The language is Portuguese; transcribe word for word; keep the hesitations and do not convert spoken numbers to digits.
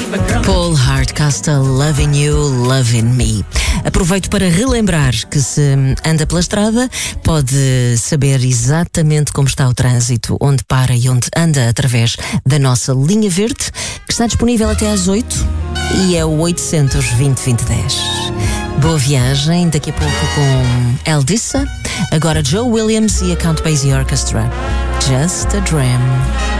Paul Hardcastle, Loving You, Loving Me. Aproveito para relembrar que se anda pela estrada pode saber exatamente como está o trânsito, onde para e onde anda através da nossa linha verde, que está disponível até às oito e é o oitocentos e vinte, vinte e dez. Boa viagem, daqui a pouco com Eldissa, agora Joe Williams e a Count Basie Orchestra. Just a Dream.